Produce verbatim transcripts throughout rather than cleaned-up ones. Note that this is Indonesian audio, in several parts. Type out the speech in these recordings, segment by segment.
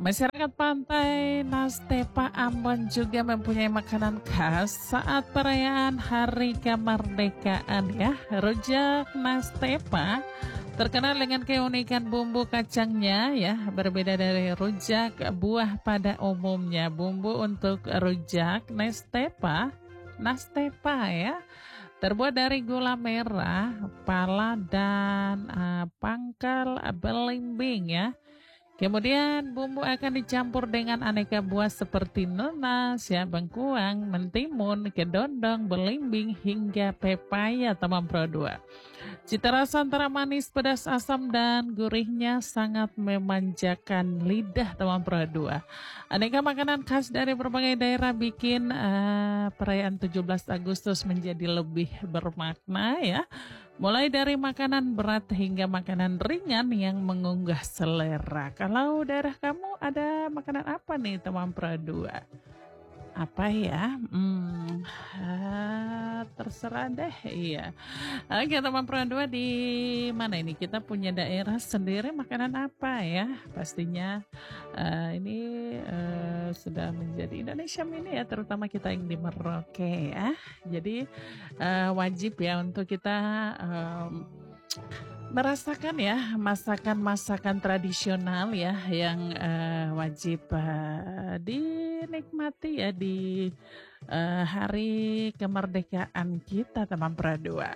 Masyarakat pantai Nastepa Ambon juga mempunyai makanan khas saat perayaan Hari Kemerdekaan ya. Rujak Nastepa terkenal dengan keunikan bumbu kacangnya ya, berbeda dari rujak buah pada umumnya. Bumbu untuk rujak Nastepa, Nastepa ya, terbuat dari gula merah, pala dan uh, pangkal belimbing ya. Kemudian bumbu akan dicampur dengan aneka buah seperti nanas, ya, bengkuang, mentimun, kedondong, belimbing, hingga pepaya teman Pro dua. Cita rasa antara manis, pedas, asam, dan gurihnya sangat memanjakan lidah teman Pro dua. Aneka makanan khas dari berbagai daerah bikin uh, perayaan tujuh belas Agustus menjadi lebih bermakna ya. Mulai dari makanan berat hingga makanan ringan yang mengunggah selera. Kalau daerah kamu ada makanan apa nih teman Pro dua? Apa ya? Hmm, ah, terserah deh, iya. Oke teman Pro dua, di mana ini? Kita punya daerah sendiri makanan apa ya? Pastinya uh, ini uh, sudah menjadi Indonesia Mini ya, terutama kita yang di Merauke ya. Jadi uh, wajib ya untuk kita um, merasakan ya masakan-masakan tradisional ya yang uh, wajib uh, dinikmati ya di uh, hari kemerdekaan kita teman Pro dua.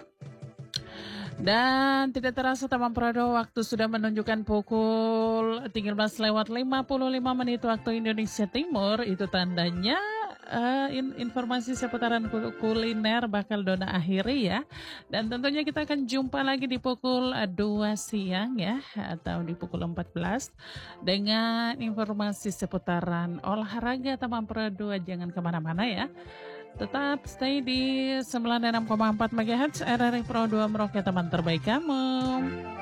Dan tidak terasa teman Pro dua, waktu sudah menunjukkan pukul tiga belas lewat lima puluh lima menit waktu Indonesia Timur. Itu tandanya uh, in, informasi seputaran kuliner bakal Dona akhiri ya. Dan tentunya kita akan jumpa lagi di pukul dua siang ya, atau di pukul empat belas dengan informasi seputaran olahraga teman Pro dua. Jangan kemana-mana ya. Tetap stay di sembilan puluh enam koma empat megahertz R R I Pro dua Merauke, teman terbaik kamu.